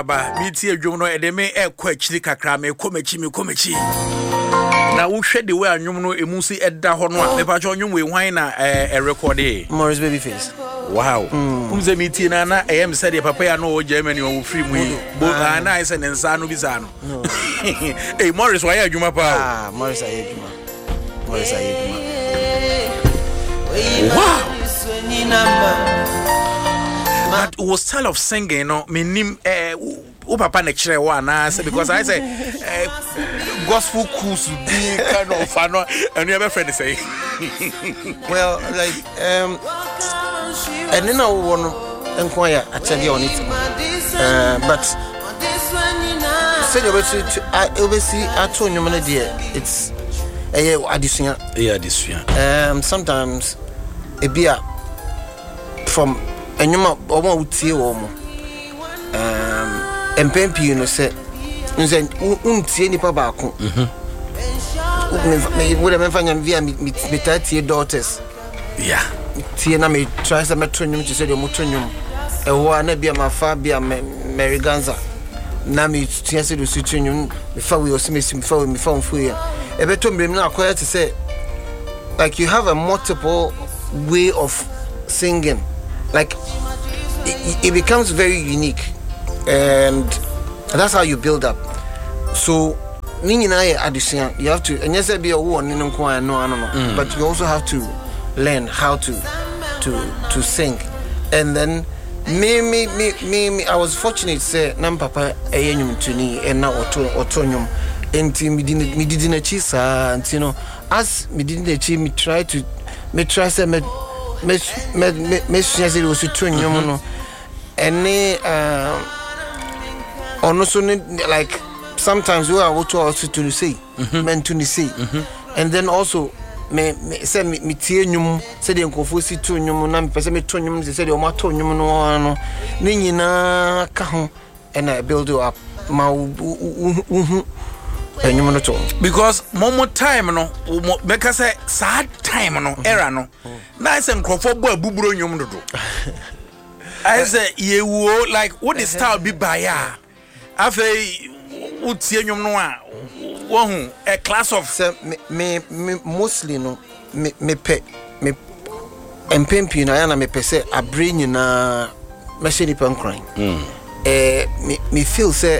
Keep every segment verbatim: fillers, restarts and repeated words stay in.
Ba miti adwom no edeme ekọ akiri kakra me komachi me komachi na wo hwe de we anwom no emusi edda ho no a me pa cho anwom we hwan na eh record e Morris Babyface. Wow. Umze miti na na em said the papa ya no o Germany o free mu bo na I say nsa no bisa no. Eh Morris why adwuma pa? Ah Morris ayedwuma. Morris ayedwuma. Wow. But was style of singing no me nim eh o papa na kire wa na say because I say eh, gospel cruise be kind of fun and you ever friend say well like um and then I want to inquire actually on it uh, but say you to I obviously at two you there it's eh addition yeah addition um sometimes a beer from and you ma omo utie wo mo um empempi you know say nze untie nipa ba ko mhm me would have fanya via me me daughters yeah tie na me try say metonyum to say the motonyum e ho na bia ma fa bia Mary Ganza na me tie say the sutonyum me fa we osimesi me fa we me fa mfu ya e beto mbrem na akoya to say like you have a multiple way of singing. Like it, it becomes very unique, and that's how you build up. So, you have to, and yes, be a one no, no, no, but you also have to learn how to to to sing, and then me me me me, me I was fortunate to say, "Nam papa eyenyum tuni and now auto autonyum." Enti me didn't me didn't achieve, and you know, as me didn't achieve, me try to me try say me. me me me say was to nyom no any uh ono so like sometimes we are what to also to say meant to say and then also me say me tie nyom say the nkofo si to nyom na me pese me to nyom say the o ma to nyom no no ni nyina ka ho and I build you up ma uhu enyum no to because momo time no make say sad time no era no na say nkrofo bo abuburo nyum dodo I say ye wo like what the style be by ya afei utie nyum no a wo hu a class of say me me mostly no me me pe me empempi na ya na me pe say abre nyina me hye ni pan kran eh me me feel say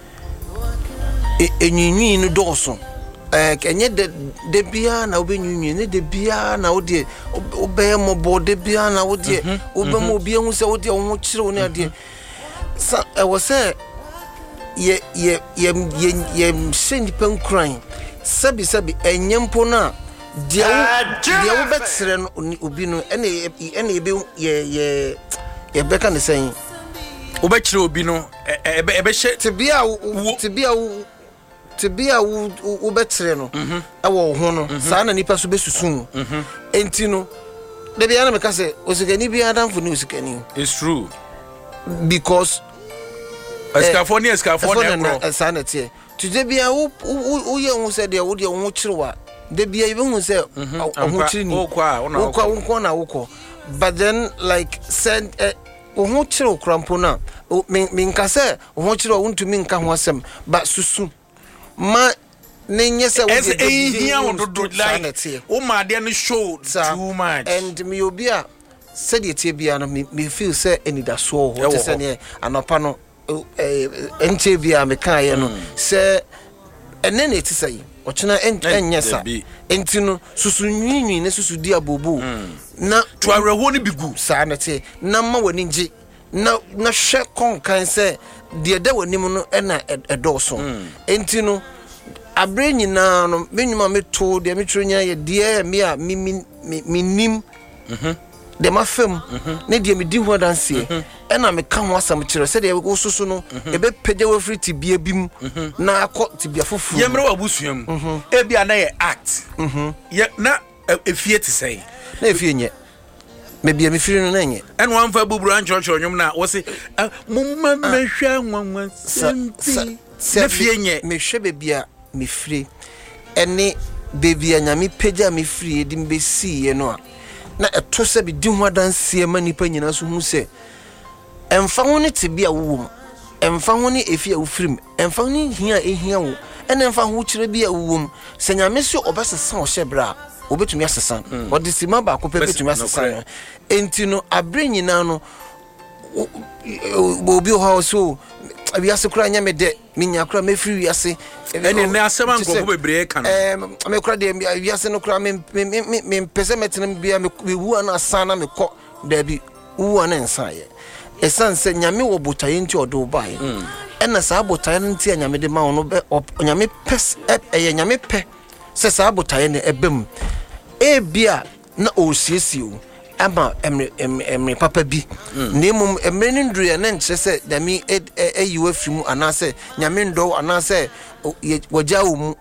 enyinyi no doso eh kenye de de bia na obenyinyi ne de bia na odi obey mo bo de bia na odi obe mo bia hu se odi wo kire wo na de sa e wo se ye ye ye ye sendi pen kran sabi sabi enyempo na de wo de wo betre no obi no ene ene ebe ye ye ye beka ne sen obekire obi no ebe ebe hye te bia te bia to be a u betre no awo ho no sa na nipa so besusun enti no de bia na me ka say osikani bia danfo ni osikani it's true because California is California bro sa na tie to de bia u u ye hu say de wo de ho kirewa de bia e be hu say ho kire ni wo kwa wo kwa wo na wo ko but then like send wo ho kire krampo na me nka say wo ho kire wo ntumi nka ho asem ba susu ma nenye se we dey here on do like o ma dey no show too much and me obi a said the tie bia no me feel say any da so ho te say ne anopa no enche bia me kan ye no say ene ne ti say o chena enye sa enti no susu nwinwi ne susu di abobo na to areho ne bigu sa na tie na ma wani ngi na na hwe kon kan say de da wanim no na edoso enti no abre nyina no menwuma meto de metronya ye de me a minim mhm de mafem ne de medi ho danse e na me ka ho asam kire se de wo susu no e be pege we free tibia bim na akọ tibia fofu ye mre wabusuam e bia na ye act mhm ye na efie te sei na efie nye me bia me firi no na nye en wan fa buburu an church nyum na wo se mumma mehwa nwanwa sempi na fie nye me hwe be bia me firi ene bebi anyame pagya me firi edi mbesi ye no a na eto se bi di ho adanse ma nipa nyina so hu se emfa ho ne te bia wo emfa ho ne efi a ufrim emfa ho ne hia ehia wo ene emfa ho kire bi a wuwom se nyame so obesesa o hyebra obetumi asesa odi sima ba ko petumi asesa enti no abre nyina no obi ho so wiase kura nya me de minya kura me free wiase ene ne asema nkofo bebre ka no eh me kura de wiase no kura me me me pese metenam bia me wu ana sana me ko da bi wu ana nsaye esanse nyame wo botaye nti odo bae ena sa botaye nti nyame de ma ono be nyame pes e nyame pe se sa botaye ne ebem e bia na osiesio ama emre emre papa bi nemum emre ne ndruye na nche se dami e yiwa frimu anase nyame ndo anase wagya wo mu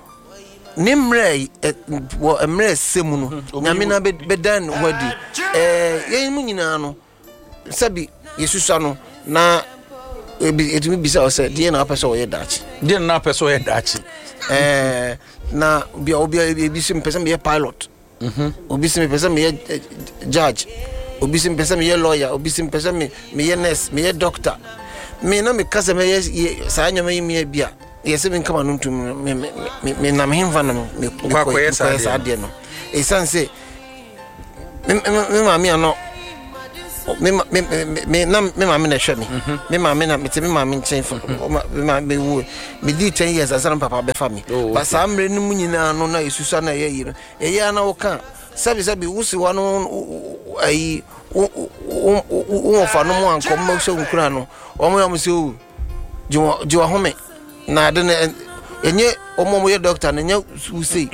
nimre wo emre semu no nyame na bedan wadi eh yemu nyina no sabi yesusa no na etumi bisa o se die na apese o ye dachi die na apese o ye dachi eh na bia obi ebi sim pese me pilot mhm obi sim pese me judge obi sim pese me lawyer obi sim pese me me nurse me doctor me na me kase me sa anya me me bia yese me kama no ntum me me na me himfa no me kwa kwa yesa ade no e sanse me me ma me no me me me na me ma me na hwe me me ma me na me te me ma me nchen fo me ma me wu me di ten years asan papa be fa me ba sa amre no nyina no na yesusa na ye yi e ya na wo kan sabi sabi wusi wa no ai wo fa no mo anko mo se nkura no o mo ya mo se o jiwa jiwa home na de na enye o mo mo ye doctor na nya wusi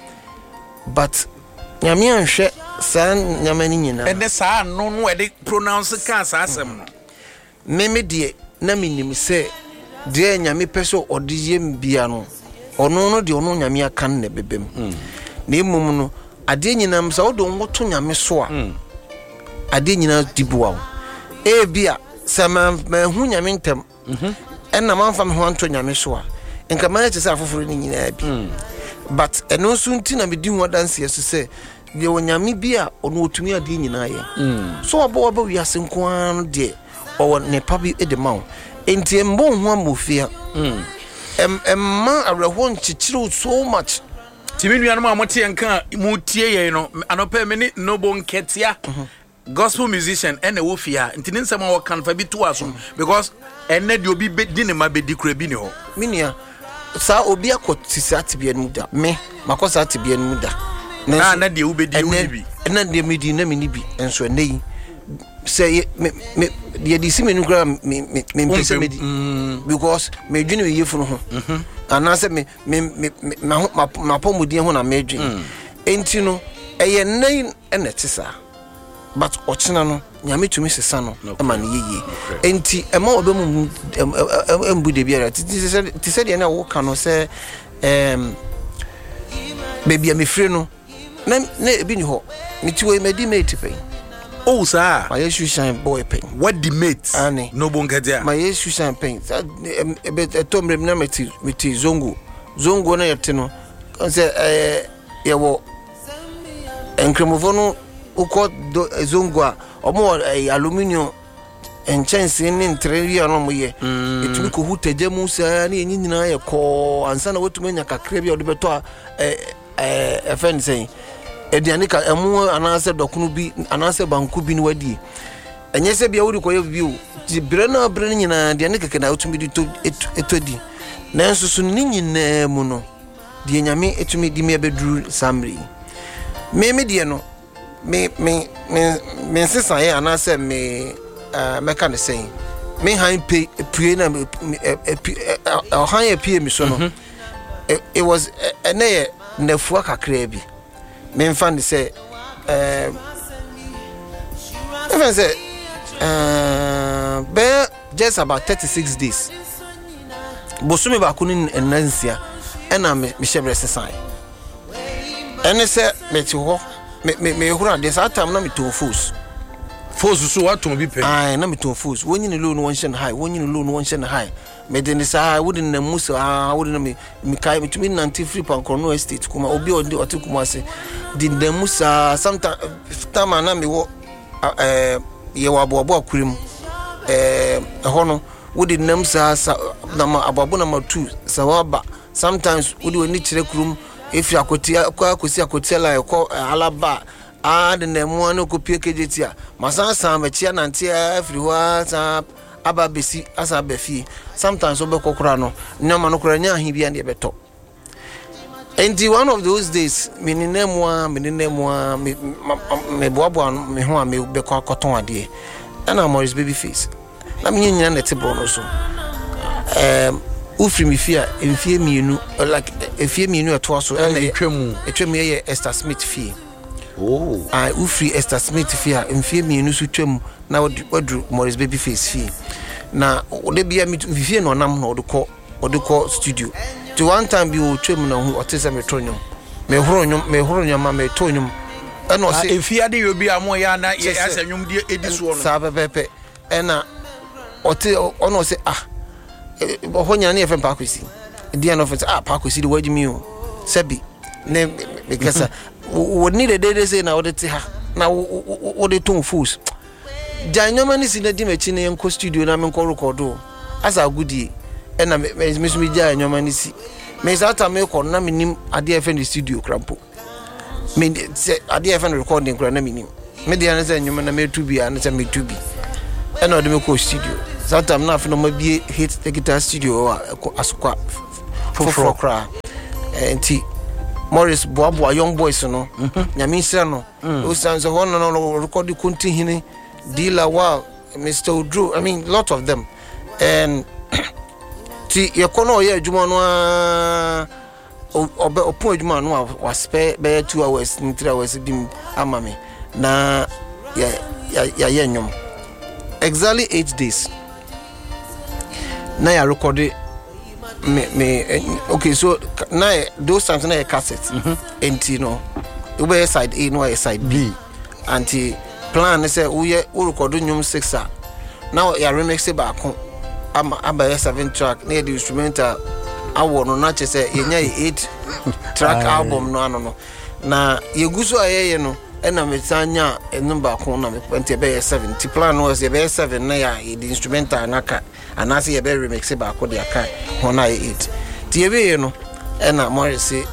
but nyame anhwe san nyame ni nyina ene sa no no e de pronounce ka sa asem no meme de na minim se de nyame peso odi yem bia no ono no de ono nyame aka na bebem na emum no ade nyina msa wodo ngoto nyame so a ade nyina dibuwa e bia sama ma hu nyame ntem ena manfa me ho anto nyame so a enka ma che sa afoforo ni nyina bi but eno so nti na me di ho dance yeso se de wonyame bia ono otumi ade nyina ye so obo obo wi ase nko an de o ne pabi e de mawo enti embo ho amofia em emma awreho nchichiro so much timi nua no amote enka mu tie ye no anopa me ni nobo nketia gospel musician ene wo fia ntini nsema wo kan fa bi to aso because ene de obi di ne ma be di kura bi ni ho minia sa obi akotisi atibia mu da me makosa atibia mu da na na de wo be di wo bi na de me di na me ni bi enso nei say me me de di si me nu kura me me me pese me di because me dwene ye funu ho anase me me me ma ma pomudi ho na me dwene enti no eye nei ene tisa but ochina no nyame tumi sesa no e ma ne yeye enti e ma obemu embu de biara ti se de na wo ka no se em baby me free no na na ebi ni ho meti we medi mate pen oh sir my yesu shine boy pen what the mate no bongadia my yesu shine pen e be tomre na meti meti zongo zongo na yete no se eh ye wo enkremovo no uko zongo a omo aluminium enchanse ni ntrevia no moye etumi ko hutaje mu sa na enyi nyina ye ko ansa na wetumi nya kakra bia ode beto eh eh friend say ediane ka emu anase dokunu bi anase banku bi ni wadi enye se bia wodi ko ye bi o ti bre na bre nyina de ne keke na wetumi di to etodi na enso so ni nyina mu no de nyame etumi di me beduru samri me me de no me me me me sesa ye anase me uh meka ne sen me han pe pue na o han ye pie mi so no it was ene na fuwa kakra bi me mfa say eh even say uh be just about thirty-six days bosumi ba kunu enansia ena me shebre sesan ene se me ti ho me me hura de sa time na me to fools fools so what to be pay ah na me to fools wonyi ne loan won shen high wonyi ne loan won shen high me de ne sa wodin na musa ah wodin me me kai me tumi ninety free pan Krono estate kuma obi odi oti kuma se di na musa sometime time na me wo eh ye wa bo bo akurim eh ho no wo de nam sa na ababo number two sawaba sometimes wo de oni kire kurum if akotia akosi akotia la ko alaba a de nemu an ko pie kejetia masan san ba chia nante everywhere sa aba besi asa ba fi sometimes obe kokora no nyama no kora nya ahibia ne beto. And one of those days me nemwa me nemwa me me boabo me ho a me be ko akoton ade and na Morris Babyface na me nyina nete bono so um ufri me fia enfie mienu like efie mienu eto so na etwemu etwemu ye Esther Smith fie. Oh, I ufri Esther Smith fia enfie mienu so twem na wodru Morris Babyface fie na ode bia me fie no nam na odekọ odekọ studio to one time bi o twem na hu otese metonyum me horo nyum me horo nyama me tonyum ena o se efie ade yobi amo ya na ye asanyum die ediso no sa pepe ena ote ono se ah honya na efem pa kwesi dia no fe ah pa kwesi de wajimi o sebi ne me kasa wo ni de de say na wo de te ha na wo de ton fools janyoma ni sin de mechi ne enko studio na me enko record o asa gudi ena me me so me janyoma ni si me sata me ko na minim ade efe the studio krampo me ade efe recording kra na minim me de na say nyoma na me tubi na say me tubi ena de me ko studio sata na afi no ma bie hit the guitar studio asukwa for kra enti Morris Boabo young boys no nyame nsira no o sanzo ho no no record kunti hini dealer wow Mister Udru I mean lot of them and ti yekono ye adwuma no obe opon adwuma no was spare be two hours three hours dim amame na ya ya ya nyom exactly eight days na ya record me me okay so now those times na cassette and you know we side A no side B anti plan say we we record nyum six a now ya remix e back am aba seven track na the instrumental awo no na che say yenya eight track album no ano no na yeguso ayeye no ena metanya enum ba ko na me pente be seventy plan was be seven na ya the instrumental naka anase ye be remix e ba ko de aka hona eight ti ebe no ena Morris eh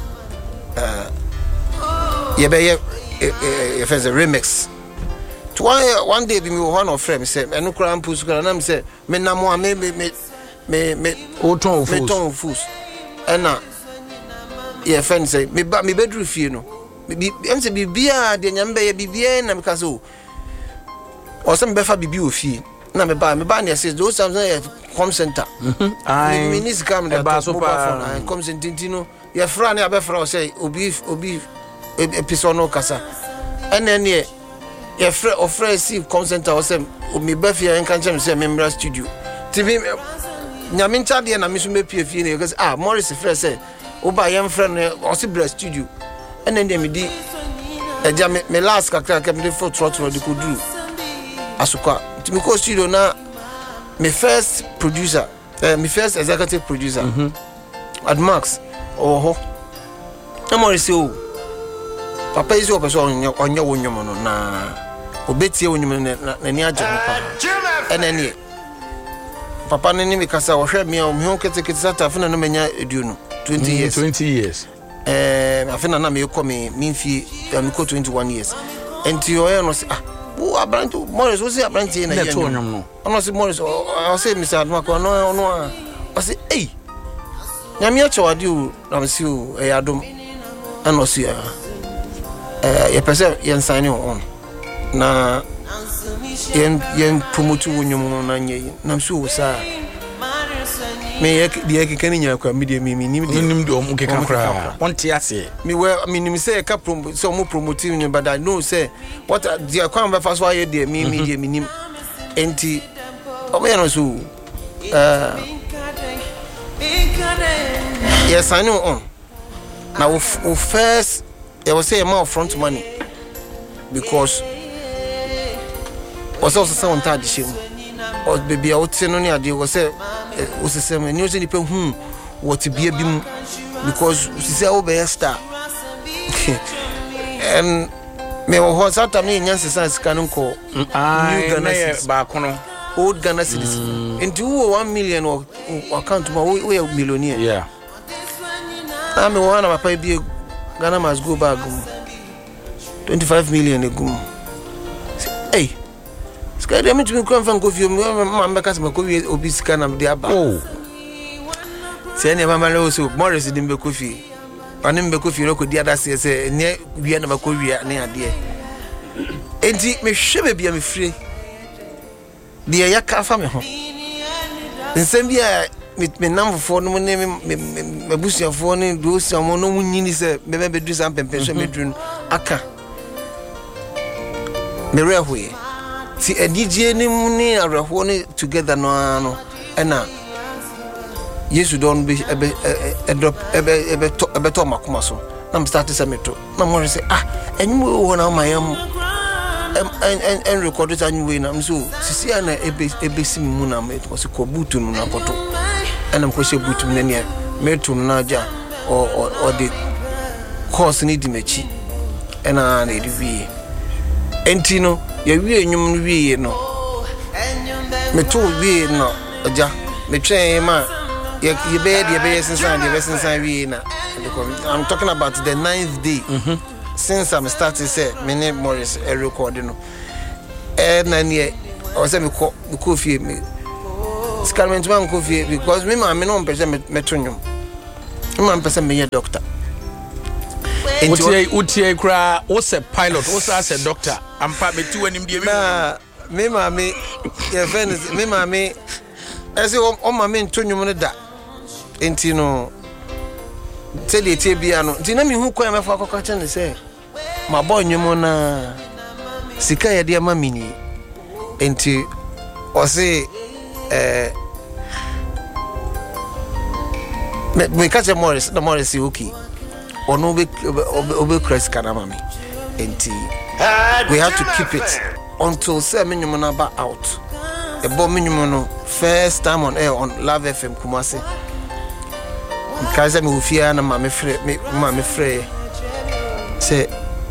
ye be ye ye fez a remix to one one day be me one of friend say enu kra ampusu kra na me say me na mo me me me me o ton me ton fus ena ye friend say me ba me bedru fie no bi em say bibia de nyambe ye bibia na me ka so o se me be fa bibi ofie na me ba me ba na say those times com center mhm ai minister come the ba so pa com center tino ye fra na be fra o say obi obi episode no kasa ene ne ye fra o fra si com center o say me ba fie en kan chem say member studio tv nyame ncha de na me so me pie fie ne because ah Morris fra say o ba ye fra ne o si bra studio ene ne me di eja me me last kakra ka me de for trotro de ko du asuka me ko studio na my first producer uh, my first executive producer mm-hmm. at Max oh ho Morris o papa is o person onye onye wonyom no na obetie wonyom na ni agye pa eneni papa ne ni me kasa wo hwe me o me ho kete kete sata afena no menya edu no twenty years twenty years eh afena na me ko me minfi me ko twenty-one years enti o ye no se ah wo abranto Morris wo se abranto na ye no ono se Morris o se Mister Admako no no o se eh nyame achawade o na me se o e adom ano se eh ye pese ye sign on na yen yen promote wonyum na nye na me se o sa me ye de ye kekani nya kwa media mi nim de nim de o mu keka kra won te ase me we me nim say ka promote so mo promote you but I know say what the kwam be fast why ye de mi media mi nim enti o me no so eh yes I know on now first there was say amount front money because was also sound tadi shim or baby out say no ni ade was say was say me news ni pe hu what be bi because you say o be star and me wo sata me nyanse san sika no ko ai na ba kono old Ghana cedis into one million or account ma we a millionaire yeah I'm one of my pay Ghana must go back twenty-five million a gum hey sky dem to me come from coffee man make us me coffee obis can am there oh say any mama also Morris dem be coffee anim be coffee no ko dia da say say ne wi na ko wi na ade enti me hwe be me free dia ya ka fa me ho nsem bia me nam fo no ne me busia fo ne do sia mo no nyini se me be be du sam pempe so me dun aka me rehoe ti edije ni mu ni areho ni together no ano ena yesu don be ebe edop ebe ebe to ebe to makoma so na start se meto na mo say ah enyu wo na mayam en en en record it anyway na so sisi na ebe ebe sim mu na me ko se ko butu no na koto ena ko se butu ne ne meto no na ja o o de course ni di mechi ena na edi wi enti no ya wi enyum no wi no meto wi no aja me twen ma ye ye be ye be sinsan ye be sinsan wi na I'm talking about the ninth day mm-hmm. since I'm starting say me name Morris a recording no eh na ne o say me ko me ko fie me scarment man ko fie because me ma me no pese me tonyo me ma pese me ye doctor utie utie kra o se pilot o se as a doctor ampa me ti wanim de na me ma me ye friend me ma me ese o ma me tonyo no da enti no tell tie bia no nti na me hu kwa me fa akokwa che ne se ma bo nwumo na sika ye de ma mini enti o se eh me me catch Morris na Morris okay ono be obe crash kana mami enti we have to keep it until say me nwumo na ba out e bo me nwumo no first time on air on Love F M Kumasi kaza me ufia na mama frɛ me mama frɛ se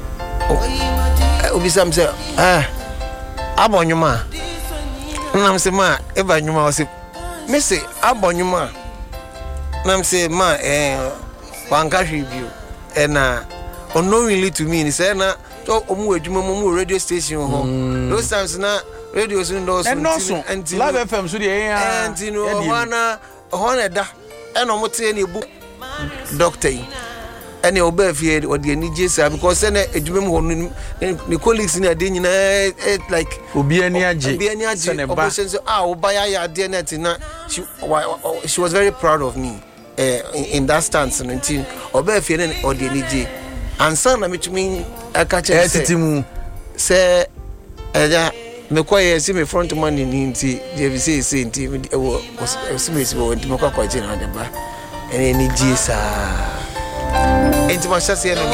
obisam se ah abonyuma nam se ma e ba nyuma o se me se abonyuma nam se ma eh wanka hwibio e na unknowingly to me ni say na to omu adwuma mu radio station ho those times na radio so ndo so and Love F M so dey and you know wana hona da eno mote na ebu doctor ene obafie odi ani jesa because ene edwuma mu hono ni colleagues ni ade nyina like obi ani age obi ani age operation so ah obaya ya ade na tina she she was very proud of me uh, in, in that stance nineteen obafie ne odi ani je ansa na metumi aka che se mu se eja me kwaye si me front man ni nti je bi say say nti e wo si me si wo nti me kwa kwa je na de ba ene ni ji sa enti ma sha se